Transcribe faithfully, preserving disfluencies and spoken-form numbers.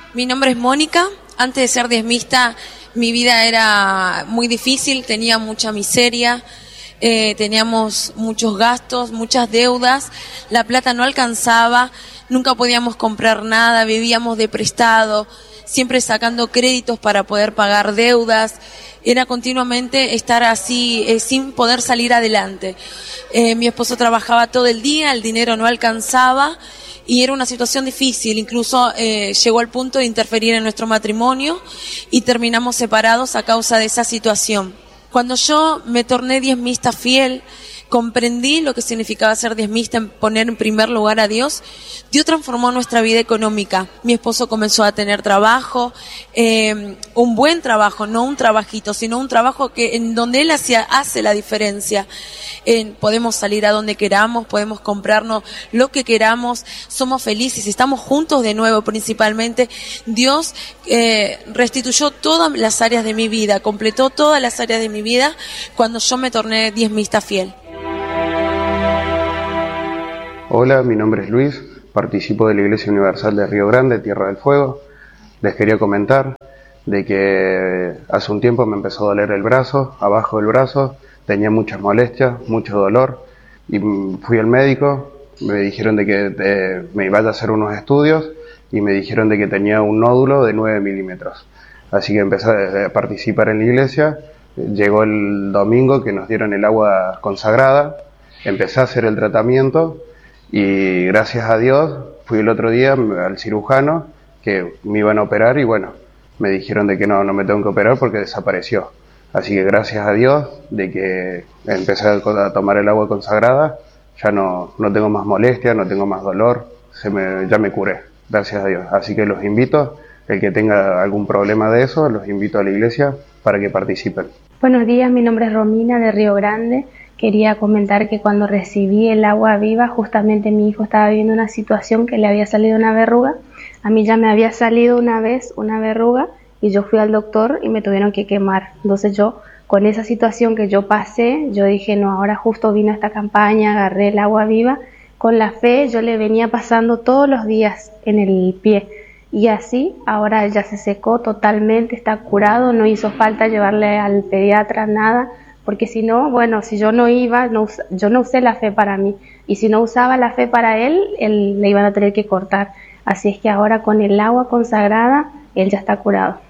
Mi nombre es Mónica. Antes de ser diezmista, mi vida era muy difícil, tenía mucha miseria, eh, teníamos muchos gastos, muchas deudas, la plata no alcanzaba, nunca podíamos comprar nada, vivíamos de prestado, siempre sacando créditos para poder pagar deudas. Era continuamente estar así, eh, sin poder salir adelante. Eh, mi esposo trabajaba todo el día, el dinero no alcanzaba y era una situación difícil. Incluso eh, llegó al punto de interferir en nuestro matrimonio y terminamos separados a causa de esa situación. Cuando yo me torné diezmista fiel, comprendí lo que significaba ser diezmista, en poner en primer lugar a Dios. Dios transformó nuestra vida económica. Mi esposo comenzó a tener trabajo, eh, un buen trabajo, no un trabajito, sino un trabajo que en donde él hacía, hace la diferencia. Eh, podemos salir a donde queramos, podemos comprarnos lo que queramos, somos felices, estamos juntos de nuevo principalmente. Dios eh, restituyó todas las áreas de mi vida, completó todas las áreas de mi vida cuando yo me torné diezmista fiel. Hola, mi nombre es Luis, participo de la Iglesia Universal de Río Grande, Tierra del Fuego. Les quería comentar de que hace un tiempo me empezó a doler el brazo, abajo del brazo, tenía muchas molestias, mucho dolor y fui al médico, me dijeron de que eh, me iba a hacer unos estudios y me dijeron de que tenía un nódulo de nueve milímetros. Así que empecé a participar en la iglesia, llegó el domingo que nos dieron el agua consagrada, empecé a hacer el tratamiento. Y gracias a Dios fui el otro día al cirujano que me iban a operar y bueno, me dijeron de que no, no me tengo que operar porque desapareció. Así que gracias a Dios de que empecé a tomar el agua consagrada, ya no, no tengo más molestia, no tengo más dolor, se me, ya me curé, gracias a Dios. Así que los invito, el que tenga algún problema de eso, los invito a la iglesia para que participen. Buenos días, mi nombre es Romina de Río Grande. Quería comentar que cuando recibí el agua viva, justamente mi hijo estaba viviendo una situación que le había salido una verruga. A mí ya me había salido una vez una verruga y yo fui al doctor y me tuvieron que quemar. Entonces yo, con esa situación que yo pasé, yo dije, no, ahora justo vino esta campaña, agarré el agua viva. Con la fe yo le venía pasando todos los días en el pie. Y así, ahora ya se secó totalmente, está curado, no hizo falta llevarle al pediatra nada. Porque si no, bueno, si yo no iba, no, yo no usé la fe para mí. Y si no usaba la fe para él, él le iban a tener que cortar. Así es que ahora con el agua consagrada, él ya está curado.